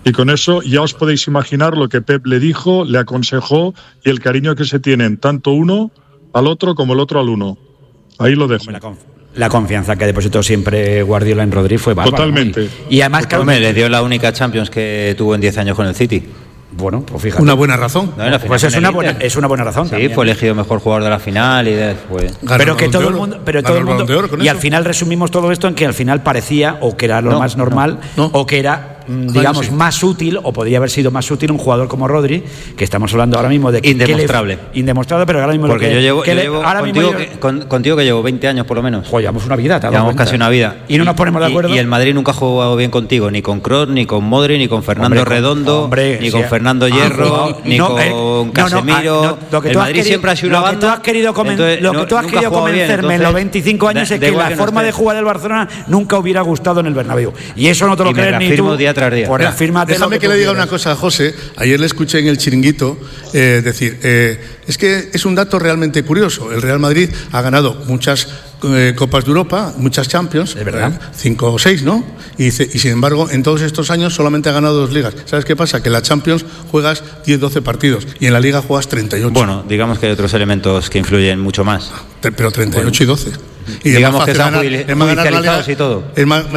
Y con eso ya os podéis imaginar lo que Pep le dijo, le aconsejó y el cariño que se tienen, tanto uno al otro como el otro al uno. Ahí lo dejo. La confianza que depositó siempre Guardiola en Rodri fue bárbara. Totalmente. Y además, claro, le dio la única Champions que tuvo en 10 años con el City. Bueno, pues fíjate. Una buena razón. No, pues es una buena razón. Sí, también. fue elegido mejor jugador de la final y después. Pero que todo el mundo. Y al final resumimos todo esto en que al final parecía, o que era lo más normal, o que era, digamos, más útil, o podría haber sido más útil un jugador como Rodri, que estamos hablando ahora mismo de que indemostrable. Indemostrable, pero ahora mismo porque yo llevo contigo que llevo 20 años por lo menos. Joder, llevamos una vida, llevamos casi una vida. Y no nos ponemos de acuerdo. Y el Madrid nunca ha jugado bien contigo, ni con Kroos, ni con Modri, ni con Fernando Redondo, ni con Fernando Hierro, ni con Casemiro. El Madrid siempre ha sido una banda. Lo que tú has querido convencerme en los 25 años es que la forma de jugar del Barcelona nunca hubiera gustado en el Bernabéu. Y eso no te lo crees ni tú. Déjame que le diga una cosa a José. Ayer le escuché en el Chiringuito decir, es que es un dato realmente curioso. El Real Madrid ha ganado muchas Copas de Europa, muchas Champions, ¿de verdad? 5 o 6, ¿no? Y sin embargo, en todos estos años solamente ha ganado 2 ligas. ¿Sabes qué pasa? Que en la Champions juegas 10-12 partidos y en la Liga juegas 38. Bueno, digamos que hay otros elementos que influyen mucho más. Pero 38 y 12. Y digamos que están judicializados y todo. Es más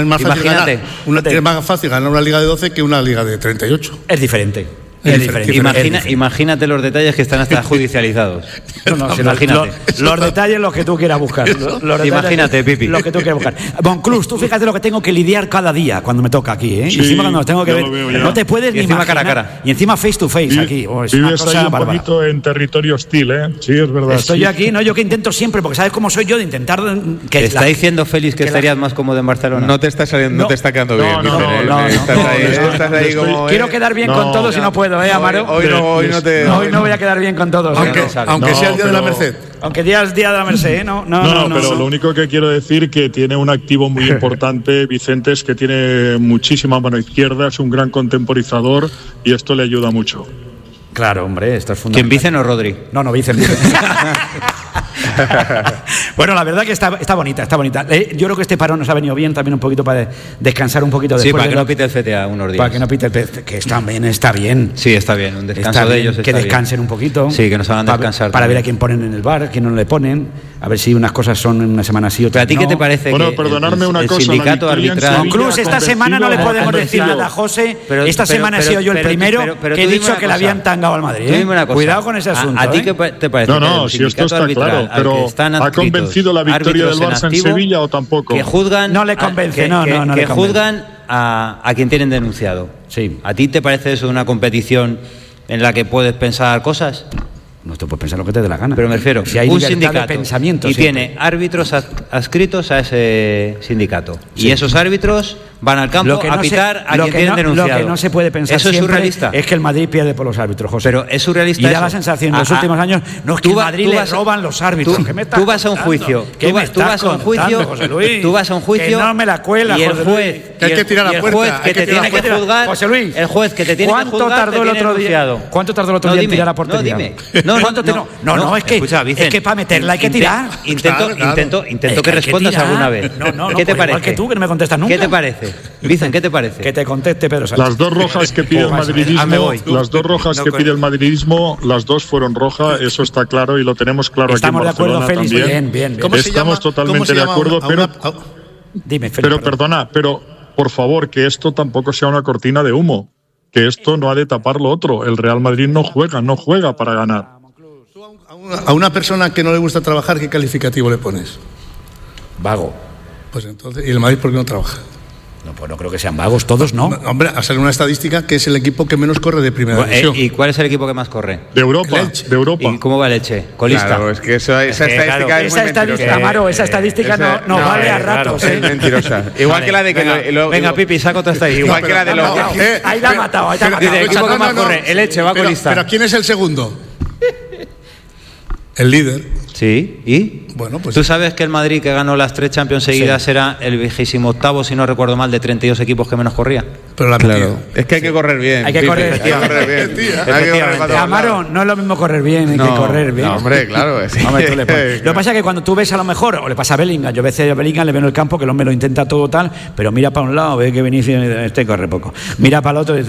fácil ganar una liga de 12 que una liga de 38. Es diferente. Imagínate los detalles que están hasta judicializados. Imagínate. Los detalles, los que tú quieras buscar. Imagínate, Pipi. Los que tú quieras buscar. Bonclús, tú fíjate lo que tengo que lidiar cada día cuando me toca aquí, ¿eh? Sí, y encima cuando los tengo que ver. No te puedes ni imaginar. Cara a cara. Y encima face to face aquí. Es vives ahí un poquito en territorio hostil, ¿eh? Sí, es verdad. Estoy aquí, yo que intento siempre, porque sabes cómo soy yo de intentar. ¿Te está diciendo Félix que estarías más cómodo en Barcelona? No te está saliendo, no te está quedando bien. Estás ahí como. Quiero quedar bien con todos y no puedo, Amaro. Hoy no voy a quedar bien con todos. Aunque sea el día de la Merced. Aunque día es día de la Merced, No, pero lo único que quiero decir que tiene un activo muy importante, Vicente, es que tiene muchísima mano izquierda, es un gran contemporizador y esto le ayuda mucho. Claro, hombre, esto es fundamental. ¿Quién, Vicen o Rodri? No, Vicen. Bueno, la verdad que está bonita. Yo creo que este parón nos ha venido bien también un poquito para descansar un poquito después. Sí, para que no pite el CTA unos días. Para que no pite el CTA, que está bien. Sí, está bien, un descanso de ellos. Que descansen un poquito. Sí, que nos hagan descansar. Para ver a quién ponen en el bar, a quién no le ponen, a ver si unas cosas son en una semana sí, otras no. ¿A ti qué te parece? Bueno, perdonadme una cosa. El sindicato arbitral. Incluso esta semana no le podemos decir nada a José. Esta semana he sido yo el primero que he dicho que le habían tangado al Madrid. Cuidado con ese asunto. ¿A ti qué te parece? No, si esto está claro, pero ¿ha convencido la victoria del Barça en Sevilla o tampoco? Que juzgan. No le convence, que juzgan a quien tienen denunciado. Sí. ¿A ti te parece eso una competición en la que puedes pensar cosas? No te puedes pensar lo que te dé la gana. Pero me refiero, si hay un sindicato de pensamiento y siempre. Tiene árbitros adscritos a ese sindicato. Sí. Y esos árbitros van al campo a pitar a quien tienen denunciado. Lo que no se puede pensar ¿eso es surrealista? Es que el Madrid pierde por los árbitros, José. Pero es surrealista. Y da la sensación en los últimos años que el Madrid le roban los árbitros. Tú vas a un juicio. Tú vas a un juicio. Tú vas a un juicio. Que no me la cuela, y el juez. Hay que tirar la puerta. Que te tiene que juzgar. José Luis. El juez que te tiene que juzgar. ¿Cuánto tardó el otro día en tirar la portería? No, es que para meterla hay que tirar. Intento que respondas alguna vez. ¿Qué te parece? Igual que tú, que no me contestas nunca. ¿Qué te parece? Vicen, ¿qué te parece? Que te conteste Pedro Sánchez. Las dos rojas que pide el madridismo, las dos fueron rojas, eso está claro y lo tenemos claro. Estamos aquí en Barcelona de acuerdo, Félix, también. Bien. Estamos totalmente de acuerdo, Dime, Félix, pero perdona, pero por favor, que esto tampoco sea una cortina de humo, que esto no ha de tapar lo otro. El Real Madrid no juega para ganar. A una persona que no le gusta trabajar, ¿qué calificativo le pones? Vago. Pues entonces, ¿y el Madrid por qué no trabaja? No, pues no creo que sean vagos todos, ¿no? Hombre, ha salido una estadística que es el equipo que menos corre de primera división. ¿Y cuál es el equipo que más corre? De Europa. ¿Y cómo va el Elche? Colista. Claro, es que esa estadística es muy mentirosa. Amaro, esa estadística no vale a ratos. Es mentirosa. Igual que la de que... Venga, Pipi, saca otra estadística. Igual que la de los... Ahí la ha matado. El equipo que más corre, el Elche va colista. Pero ¿quién es el segundo? El líder. Sí, ¿y? Bueno, pues... ¿Tú sabes que el Madrid, que ganó las 3 Champions seguidas, era el 28º, si no recuerdo mal, de 32 equipos que menos corría? Pero claro. Es que hay que correr bien. Hay que correr bien. Amaro, no es lo mismo correr bien, hay que correr bien. No, hombre, claro. Hombre, lo que pasa es que cuando tú ves a lo mejor, o le pasa a Bellingham, yo a veces a Bellingham le veo en el campo que el hombre lo intenta todo tal, pero mira para un lado, ve que Vinicius corre poco. Mira para el otro y